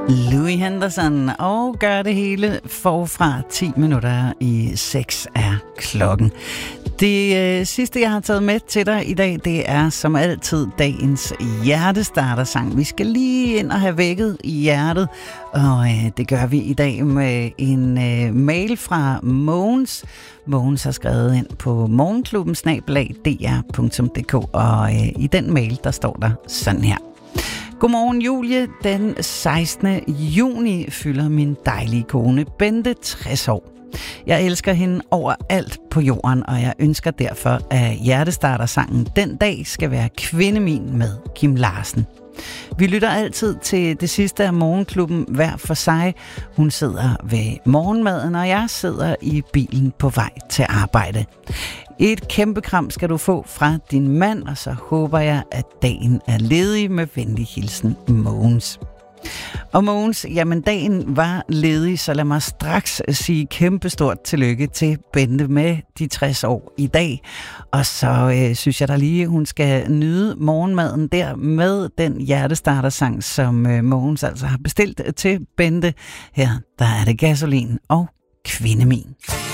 Louis Henderson og gør det hele forfra 10 minutter i 6 er klokken. Det sidste, jeg har taget med til dig i dag, det er som altid dagens hjertestartersang. Vi skal lige ind og have vækket i hjertet, og det gør vi i dag med en mail fra Mogens. Mogens har skrevet ind på morgenklubben@dr.dk, og i den mail, der står der sådan her. Godmorgen Julie, den 16. juni fylder min dejlige kone Bente 60 år. Jeg elsker hende overalt på jorden, og jeg ønsker derfor, at hjertestartersangen Den dag skal være Kvindemin med Kim Larsen. Vi lytter altid til det sidste af morgenklubben hver for sig. Hun sidder ved morgenmaden, og jeg sidder i bilen på vej til arbejde. Et kæmpe kram skal du få fra din mand, og så håber jeg, at dagen er ledig. Med venlig hilsen, Mogens. Og Mogens, jamen dagen var ledig, så lad mig straks sige kæmpestort tillykke til Bente med de 60 år i dag. Og så synes jeg da lige, hun skal nyde morgenmaden der med den hjertestartersang, som Mogens altså har bestilt til Bente. Her, der er det Gasolin og Kvindemin.